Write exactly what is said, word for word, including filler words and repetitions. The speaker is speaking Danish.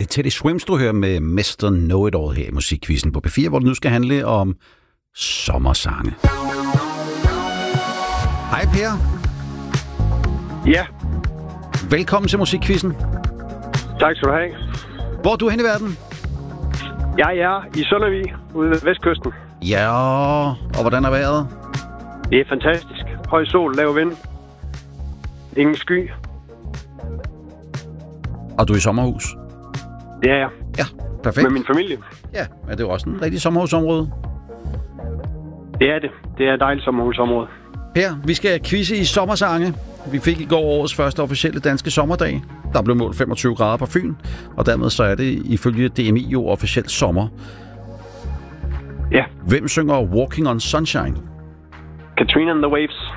Det er Teddy Swims, du hører med mister Know-It-All her i Musikquizzen på P fire, hvor det nu skal handle om sommersange. Hej Per. Ja. Velkommen til Musikquizzen. Tak skal du have. Hvor er du hen i verden? Jeg er i Søndervig, ude ved vestkysten. Ja, og hvordan er vejret? Det er fantastisk. Høj sol, lav vind. Ingen sky. Og du er i sommerhus? Det er jeg. Ja, perfekt. Med min familie. Ja, men det er jo også en rigtig sommerhusområde. Det er det. Det er et dejligt sommerhusområde. Per, vi skal quizze i sommersange. Vi fik i går årets første officielle danske sommerdag. Der blev målt femogtyve grader på Fyn, og dermed så er det ifølge D M I jo officielt sommer. Ja. Hvem synger Walking on Sunshine? Katrina and the Waves.